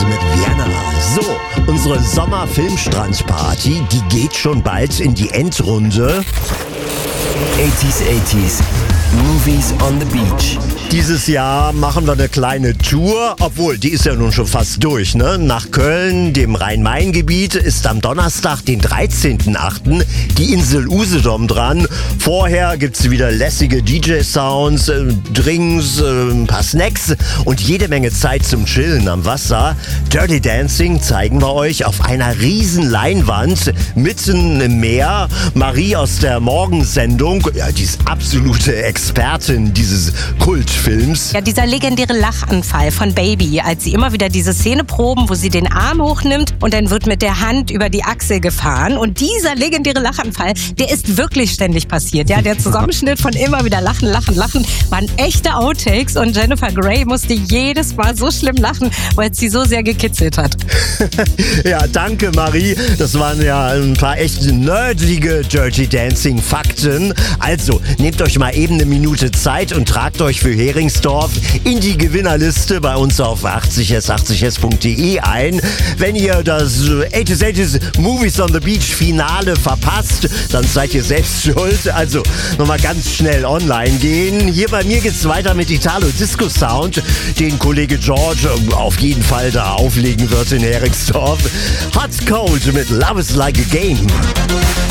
mit Vienna. So, unsere Sommer-Filmstrandparty, die geht schon bald in die Endrunde. 80s, Movies on the Beach. Dieses Jahr machen wir eine kleine Tour, obwohl, die ist ja nun schon fast durch, ne? Nach Köln, dem Rhein-Main-Gebiet, ist am Donnerstag, den 13.08., die Insel Usedom dran. Vorher gibt's wieder lässige DJ-Sounds, Drinks, ein paar Snacks und jede Menge Zeit zum Chillen am Wasser. Dirty Dancing zeigen wir euch auf einer riesen Leinwand mitten im Meer. Marie aus der Morgensendung, ja, die ist absolute Expertin dieses Kultfilms. Ja, dieser legendäre Lachanfall von Baby, als sie immer wieder diese Szene proben, wo sie den Arm hochnimmt und dann wird mit der Hand über die Achsel gefahren. Und dieser legendäre Lachanfall, der ist wirklich ständig passiert. Ja, der Zusammenschnitt von immer wieder lachen, waren echte Outtakes und Jennifer Grey musste jedes Mal so schlimm lachen, weil es sie so sehr gekitzelt hat. Ja, danke Marie. Das waren ja ein paar echt nerdige Dirty Dancing Fakten. Also, nehmt euch mal eben eine Minute Zeit und tragt euch für Heringsdorf in die Gewinnerliste bei uns auf 80s80s.de ein. Wenn ihr das 80s Movies on the Beach Finale verpasst, dann seid ihr selbst schuld. Also nochmal ganz schnell online gehen. Hier bei mir geht's weiter mit Italo Disco Sound, den Kollege George auf jeden Fall da auflegen wird in Heringsdorf. Hot Cold mit Love is Like a Game.